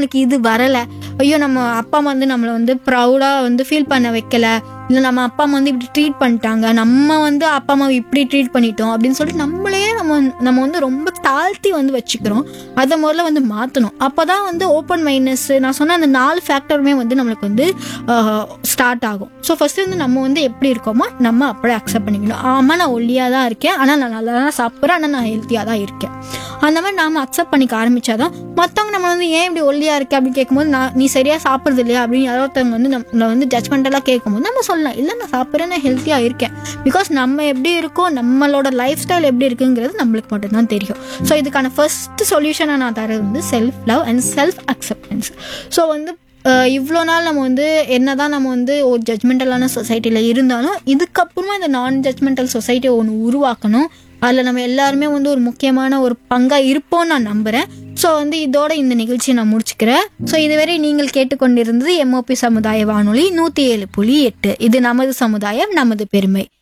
நம்மளுக்கு இது வரலை, ஐயோ நம்ம அப்பா அம்மா வந்து நம்மளை வந்து ப்ரௌடாக வந்து ஃபீல் பண்ண வைக்கல, இல்லை நம்ம அப்பா அம்மா வந்து இப்படி ட்ரீட் பண்ணிட்டாங்க, நம்ம வந்து அப்பா அம்மாவை இப்படி ட்ரீட் பண்ணிட்டோம் அப்படின்னு சொல்லிட்டு நம்மளே நம்ம வந்து ரொம்ப தாழ்த்தி வந்து வச்சுக்கிறோம். அதை முதல்ல வந்து மாற்றணும். அப்போ தான் வந்து ஓப்பன் மைண்ட்னஸ், நான் சொன்ன அந்த 4 ஃபேக்டருமே வந்து நம்மளுக்கு வந்து ஸ்டார்ட் ஆகும். ஸோ ஃபஸ்ட்டு வந்து நம்ம வந்து எப்படி இருக்கோமோ நம்ம அப்படியே அக்செப்ட் பண்ணிக்கணும். ஆமாம் நான் ஒல்லியாக தான் இருக்கேன், ஆனால் நான் நல்லா தான் சாப்பிட்றேன், ஆனால் நான் ஹெல்த்தியாக தான் இருக்கேன். அந்த மாதிரி நாம் அக்செப்ட் பண்ணிக்க ஆரம்பித்தாதான் மற்றவங்க நம்ம வந்து ஏன் இப்படி ஒல்லியாக இருக்கே அப்படின்னு கேட்கும்போது, நீ சரியாக சாப்பிட்றது இல்லையா அப்படின்னு யாராவது வந்து நம்மளை வந்து ஜட்ஜ்மெண்டெல்லாம் கேட்கும்போது நம்ம சொல்லலாம், இல்லை நான் சாப்பிட்றேன், நான் ஹெல்த்தியாக இருக்கேன். பிகாஸ் நம்ம எப்படி இருக்கோம், நம்மளோட லைஃப் ஸ்டைல் எப்படி இருக்குங்கிறது நம்மளுக்கு மட்டும்தான் தெரியும். ஸோ இதுக்கான ஃபர்ஸ்ட் சொல்யூஷனை நான் தரது வந்து self love and self acceptance. So வந்து இவ்வளோ நாள் நம்ம வந்து என்னதான் நம்ம வந்து ஒரு ஜட்ஜ்மெண்டலான சொசைட்டியில் இருந்தாலும் இதுக்கப்புறமா இந்த நான் ஜட்ஜ்மெண்டல் சொசைட்டியை ஒன்று உருவாக்கணும். அதில் நம்ம எல்லாருமே வந்து ஒரு முக்கியமான ஒரு பங்காக இருப்போம்னு நான் நம்புகிறேன். ஸோ வந்து இதோட இந்த நிகழ்ச்சியை நான் முடிச்சுக்கிறேன். ஸோ இதுவரை நீங்கள் கேட்டுக்கொண்டிருந்தது MOP சமுதாய வானொலி 107.8. இது நமது சமுதாயம் நமது பெருமை.